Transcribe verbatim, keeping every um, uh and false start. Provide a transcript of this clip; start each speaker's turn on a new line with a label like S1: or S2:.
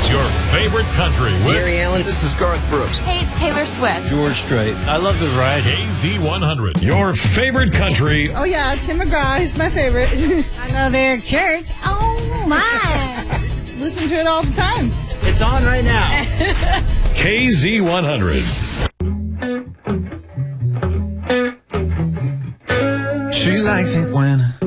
S1: It's your favorite country with
S2: Gary Allen. This is Garth Brooks.
S3: Hey, it's Taylor Swift.
S4: George Strait. I love the ride.
S1: K Z one hundred. Your favorite country.
S5: Oh, yeah, Tim McGraw is my favorite.
S6: I love Eric Church. Oh, my.
S5: Listen to it all the time.
S7: It's on right now.
S1: K Z one hundred.